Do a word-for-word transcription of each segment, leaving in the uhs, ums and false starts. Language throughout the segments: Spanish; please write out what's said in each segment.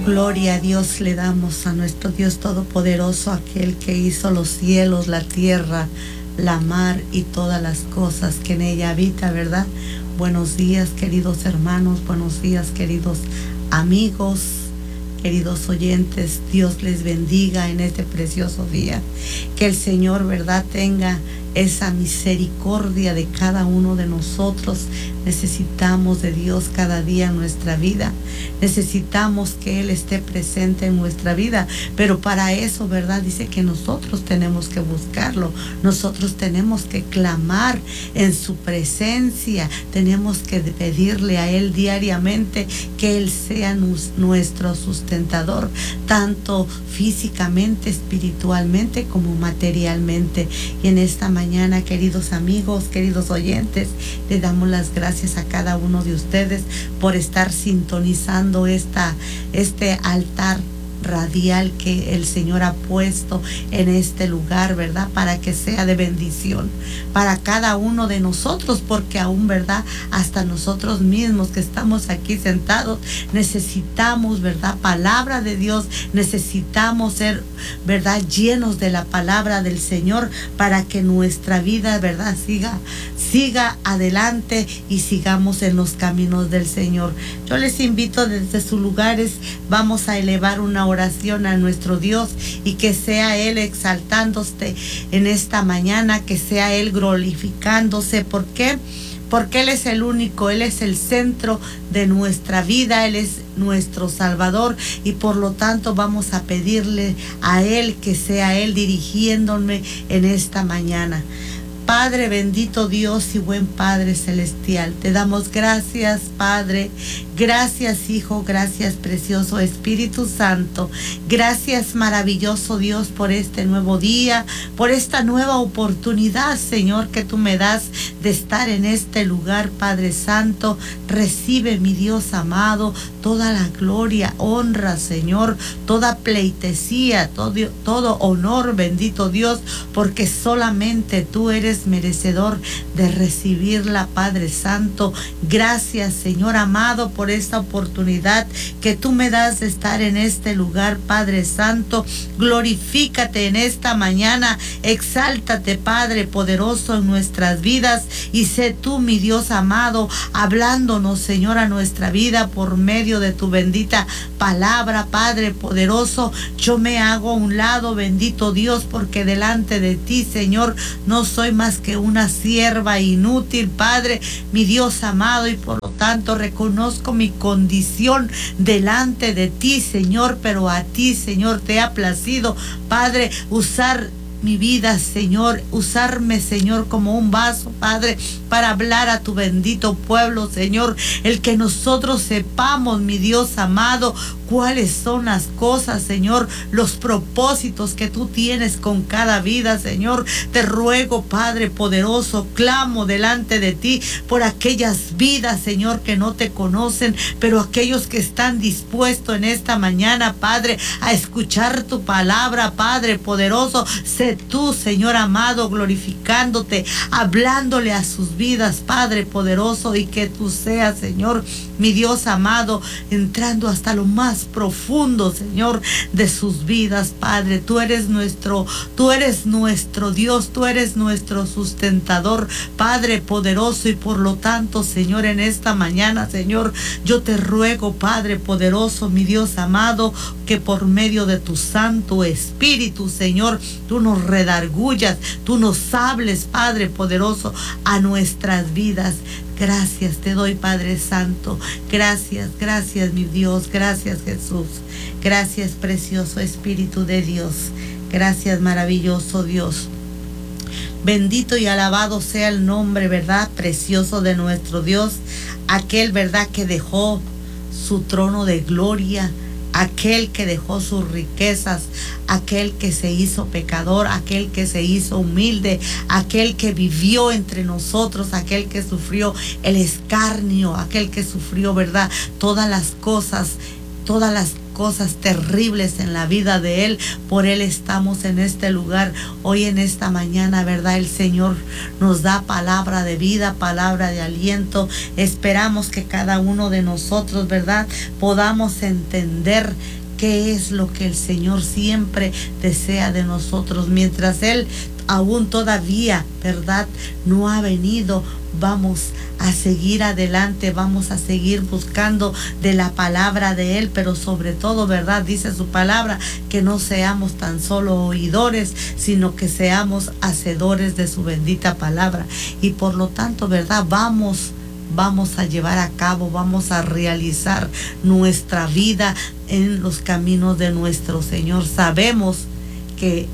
Gloria a Dios le damos, a nuestro Dios Todopoderoso, aquel que hizo los cielos, la tierra, la mar y todas las cosas que en ella habita, ¿verdad? Buenos días, queridos hermanos, buenos días, queridos amigos, queridos oyentes. Dios les bendiga en este precioso día. Que el Señor, ¿verdad?, tenga esa misericordia de cada uno de nosotros. Necesitamos de Dios cada día en nuestra vida. Necesitamos que Él esté presente en nuestra vida. Pero para eso, ¿verdad?, dice que nosotros tenemos que buscarlo. Nosotros tenemos que clamar en su presencia. Tenemos que pedirle a Él diariamente que Él sea nuestro sustentador, tanto físicamente, espiritualmente como materialmente. Y en esta mañana, queridos amigos, queridos oyentes, le damos las gracias a cada uno de ustedes por estar sintonizando esta, este altar radial que el Señor ha puesto en este lugar, ¿verdad?, para que sea de bendición para cada uno de nosotros, porque aún, ¿verdad?, hasta nosotros mismos que estamos aquí sentados necesitamos, ¿verdad?, palabra de Dios. Necesitamos ser, ¿verdad?, llenos de la palabra del Señor para que nuestra vida, ¿verdad?, siga siga adelante y sigamos en los caminos del Señor. Yo les invito desde sus lugares, vamos a elevar una oración a nuestro Dios y que sea Él exaltándose en esta mañana, que sea Él glorificándose. ¿Por qué? Porque Él es el único, Él es el centro de nuestra vida, Él es nuestro Salvador, y por lo tanto vamos a pedirle a Él que sea Él dirigiéndome en esta mañana. Padre bendito Dios y buen Padre celestial, te damos gracias, Padre. Gracias, Hijo. Gracias, precioso Espíritu Santo. Gracias, maravilloso Dios, por este nuevo día, por esta nueva oportunidad, Señor, que tú me das de estar en este lugar, Padre Santo. Recibe, mi Dios amado, toda la gloria, honra, Señor, toda pleitesía, todo, todo honor, bendito Dios, porque solamente tú eres merecedor de recibirla, Padre Santo. Gracias, Señor amado, por esta oportunidad que tú me das de estar en este lugar, Padre Santo. Glorifícate en esta mañana, exáltate, Padre poderoso, en nuestras vidas, y sé tú, mi Dios amado, hablándonos, Señor, a nuestra vida por medio de tu bendita palabra, Padre poderoso. Yo me hago a un lado, bendito Dios, porque delante de ti, Señor, no soy más que una sierva inútil, Padre, mi Dios amado, y por lo tanto reconozco mi condición delante de ti, Señor, pero a ti, Señor, te ha placido, Padre, usar mi vida, Señor, usarme, Señor, como un vaso, Padre, para hablar a tu bendito pueblo, Señor. El que nosotros sepamos, mi Dios amado, cuáles son las cosas, Señor, los propósitos que tú tienes con cada vida, Señor. Te ruego, Padre poderoso, clamo delante de ti por aquellas vidas, Señor, que no te conocen, pero aquellos que están dispuestos en esta mañana, Padre, a escuchar tu palabra, Padre poderoso. Sé tú, Señor amado, glorificándote, hablándole a sus vidas, Padre poderoso, y que tú seas, Señor, mi Dios amado, entrando hasta lo más profundo, Señor, de sus vidas, Padre. Tú eres nuestro, tú eres nuestro Dios, tú eres nuestro sustentador, Padre poderoso, y por lo tanto, Señor, en esta mañana, Señor, yo te ruego, Padre poderoso, mi Dios amado, que por medio de tu Santo Espíritu, Señor, tú nos redargullas, tú nos hables, Padre poderoso, a nuestras vidas. Gracias te doy, Padre Santo. Gracias, gracias, mi Dios. Gracias, Jesús. Gracias, precioso Espíritu de Dios. Gracias, maravilloso Dios. Bendito y alabado sea el nombre, ¿verdad?, precioso de nuestro Dios. Aquel, ¿verdad?, que dejó su trono de gloria, aquel que dejó sus riquezas, aquel que se hizo pecador, aquel que se hizo humilde, aquel que vivió entre nosotros, aquel que sufrió el escarnio, aquel que sufrió, ¿verdad?, todas las cosas, todas las cosas terribles en la vida de él. Por él estamos en este lugar hoy, en esta mañana, ¿verdad? El Señor nos da palabra de vida, palabra de aliento. Esperamos que cada uno de nosotros, ¿verdad?, podamos entender qué es lo que el Señor siempre desea de nosotros. Mientras Él aún todavía, ¿verdad?, no ha venido, vamos a seguir adelante, vamos a seguir buscando de la palabra de Él, pero sobre todo, ¿verdad?, dice su palabra, que no seamos tan solo oidores, sino que seamos hacedores de su bendita palabra. Y por lo tanto, ¿verdad?, vamos Vamos a llevar a cabo, vamos a realizar nuestra vida en los caminos de nuestro Señor. Sabemos que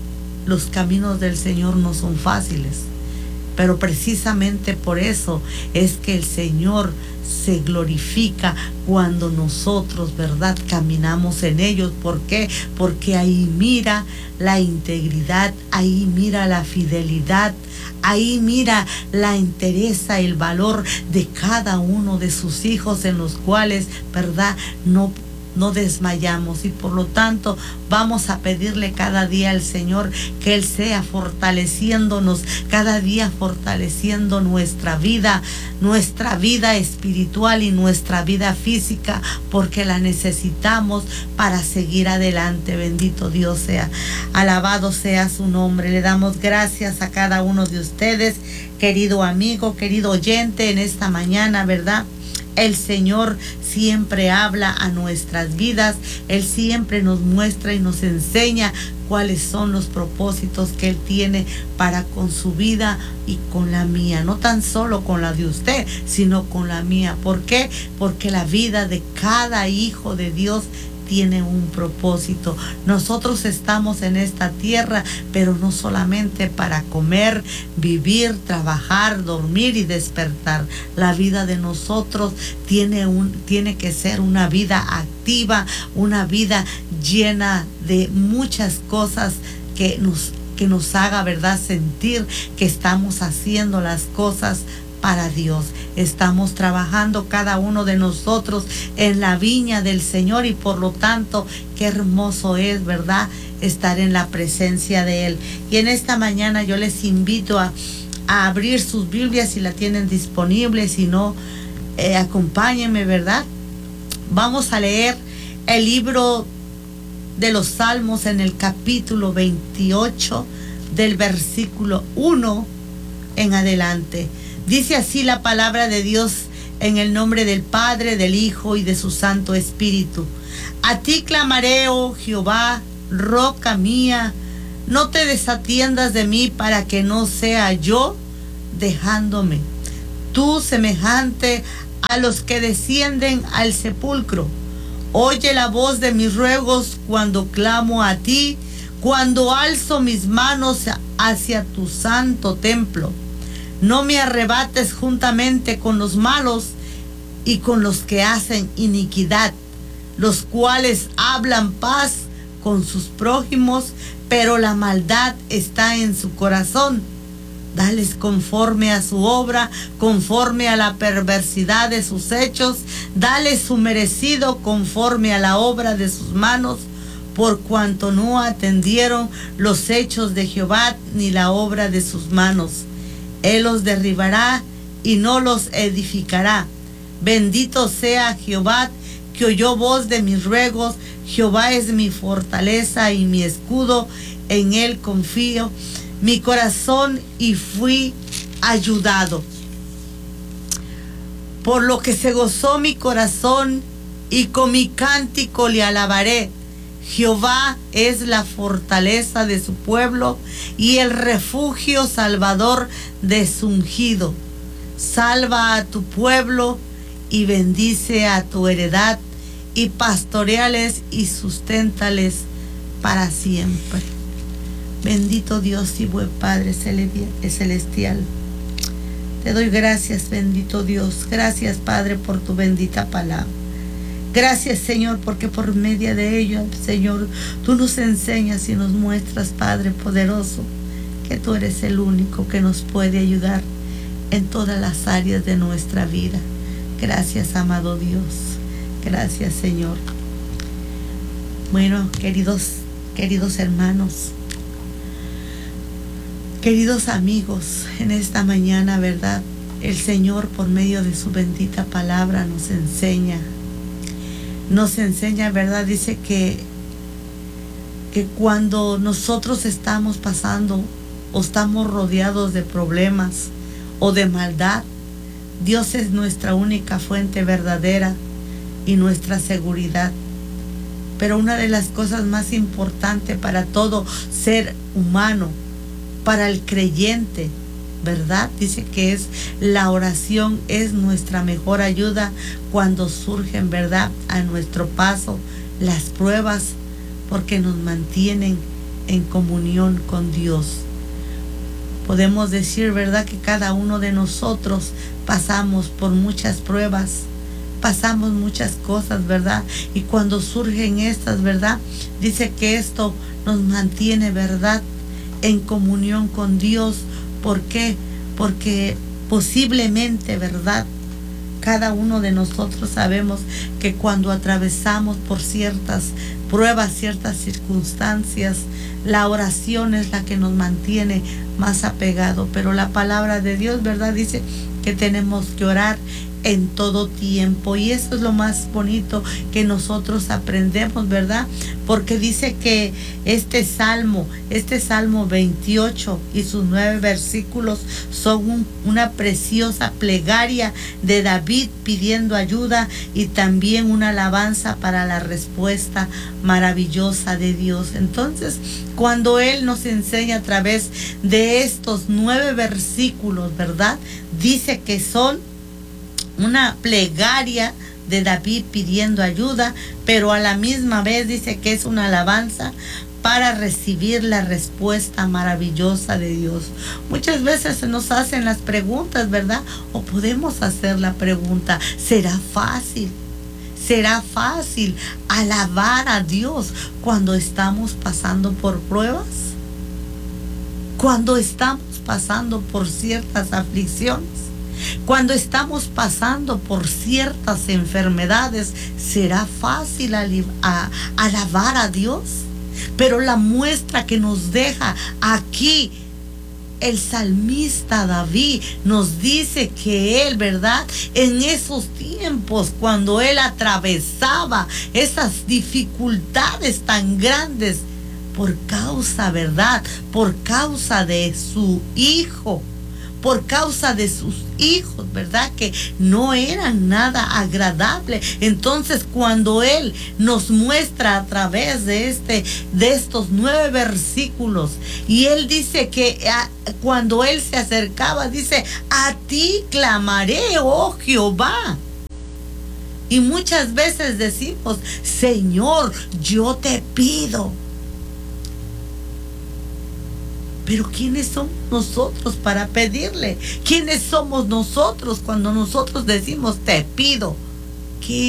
los caminos del Señor no son fáciles, pero precisamente por eso es que el Señor se glorifica cuando nosotros, ¿verdad?, caminamos en ellos. ¿Por qué? Porque ahí mira la integridad, ahí mira la fidelidad, ahí mira la entereza, el valor de cada uno de sus hijos, en los cuales, ¿verdad?, no no desmayamos. Y por lo tanto vamos a pedirle cada día al Señor que Él sea fortaleciéndonos, cada día fortaleciendo nuestra vida, nuestra vida espiritual y nuestra vida física, porque la necesitamos para seguir adelante. Bendito Dios sea, alabado sea su nombre. Le damos gracias a cada uno de ustedes, querido amigo, querido oyente, en esta mañana, ¿verdad? El Señor siempre habla a nuestras vidas. Él siempre nos muestra y nos enseña cuáles son los propósitos que Él tiene para con su vida y con la mía. No tan solo con la de usted, sino con la mía. ¿Por qué? Porque la vida de cada hijo de Dios tiene un propósito. Nosotros estamos en esta tierra, pero no solamente para comer, vivir, trabajar, dormir y despertar. La vida de nosotros tiene un, tiene que ser una vida activa, una vida llena de muchas cosas que nos, que nos haga, ¿verdad?, sentir que estamos haciendo las cosas para Dios. Estamos trabajando cada uno de nosotros en la viña del Señor, y por lo tanto qué hermoso es, ¿verdad?, estar en la presencia de Él. Y en esta mañana yo les invito a, a abrir sus Biblias si la tienen disponible. Si no, eh, acompáñenme, ¿verdad? Vamos a leer el libro de los Salmos en el capítulo veintiocho, del versículo uno en adelante. Dice así la palabra de Dios, en el nombre del Padre, del Hijo y de su Santo Espíritu. A ti clamaré, oh Jehová, roca mía, no te desatiendas de mí para que no sea yo dejándome. Tú semejante a los que descienden al sepulcro. Oye la voz de mis ruegos cuando clamo a ti, cuando alzo mis manos hacia tu santo templo. No me arrebates juntamente con los malos y con los que hacen iniquidad, los cuales hablan paz con sus prójimos, pero la maldad está en su corazón. Dales conforme a su obra, conforme a la perversidad de sus hechos. Dales su merecido conforme a la obra de sus manos, por cuanto no atendieron los hechos de Jehová ni la obra de sus manos. Él los derribará y no los edificará. Bendito sea Jehová, que oyó voz de mis ruegos. Jehová es mi fortaleza y mi escudo, en Él confío mi corazón y fui ayudado. Por lo que se gozó mi corazón y con mi cántico le alabaré. Jehová es la fortaleza de su pueblo y el refugio salvador de su ungido. Salva a tu pueblo y bendice a tu heredad, y pastoreales y susténtales para siempre. Bendito Dios y buen Padre celestial, te doy gracias, bendito Dios. Gracias, Padre, por tu bendita palabra. Gracias, Señor, porque por medio de ella, Señor, tú nos enseñas y nos muestras, Padre poderoso, que tú eres el único que nos puede ayudar en todas las áreas de nuestra vida. Gracias, amado Dios. Gracias, Señor. Bueno, queridos, queridos hermanos, queridos amigos, en esta mañana, ¿verdad? El Señor, por medio de su bendita palabra, nos enseña, nos enseña, ¿verdad? Dice que, que cuando nosotros estamos pasando o estamos rodeados de problemas o de maldad, Dios es nuestra única fuente verdadera y nuestra seguridad. Pero una de las cosas más importantes para todo ser humano, para el creyente, ¿verdad? Dice que es la oración, es nuestra mejor ayuda cuando surgen, ¿verdad?, a nuestro paso las pruebas, porque nos mantienen en comunión con Dios. Podemos decir, ¿verdad?, que cada uno de nosotros pasamos por muchas pruebas, pasamos muchas cosas, ¿verdad? Y cuando surgen estas, ¿verdad?, dice que esto nos mantiene, ¿verdad?, en comunión con Dios. ¿Por qué? Porque posiblemente, ¿verdad?, cada uno de nosotros sabemos que cuando atravesamos por ciertas pruebas, ciertas circunstancias, la oración es la que nos mantiene más apegado. Pero la palabra de Dios, ¿verdad?, dice que tenemos que orar en todo tiempo, y eso es lo más bonito que nosotros aprendemos, ¿verdad? Porque dice que este salmo, este salmo veintiocho y sus nueve versículos son un, una preciosa plegaria de David pidiendo ayuda, y también una alabanza para la respuesta maravillosa de Dios. Entonces, cuando Él nos enseña a través de estos nueve versículos, ¿verdad?, dice que son una plegaria de David pidiendo ayuda, pero a la misma vez dice que es una alabanza para recibir la respuesta maravillosa de Dios. Muchas veces se nos hacen las preguntas, ¿verdad? O podemos hacer la pregunta: ¿será fácil? ¿Será fácil alabar a Dios cuando estamos pasando por pruebas? Cuando estamos pasando por ciertas aflicciones, cuando estamos pasando por ciertas enfermedades, ¿será fácil a, a, alabar a Dios? Pero la muestra que nos deja aquí el salmista David nos dice que él, ¿verdad?, en esos tiempos, cuando él atravesaba esas dificultades tan grandes por causa, ¿verdad?, por causa de su hijo, por causa de sus hijos, ¿verdad?, que no eran nada agradable. Entonces, cuando Él nos muestra a través de este, de estos nueve versículos, y Él dice que a, cuando Él se acercaba, dice: a ti clamaré, oh Jehová. Y muchas veces decimos: Señor, yo te pido. Pero ¿quiénes somos nosotros para pedirle? ¿Quiénes somos nosotros cuando nosotros decimos te pido? ¿Qué